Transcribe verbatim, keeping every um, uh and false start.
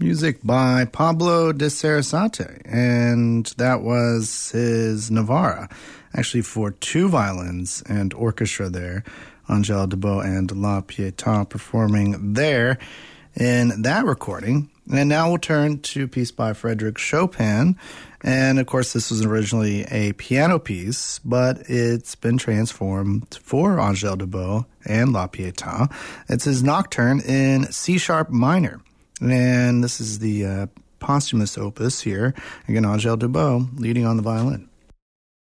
Music by Pablo de Sarasate, and that was his Navarra, actually for two violins and orchestra there. Angèle Debow and La Pietà performing there in that recording. And now we'll turn to a piece by Frédéric Chopin. And, of course, this was originally a piano piece, but it's been transformed for Angèle Debow and La Pietà. It's his Nocturne in C-sharp minor. And this is the uh, posthumous opus here. Again, Angèle Debow leading on the violin.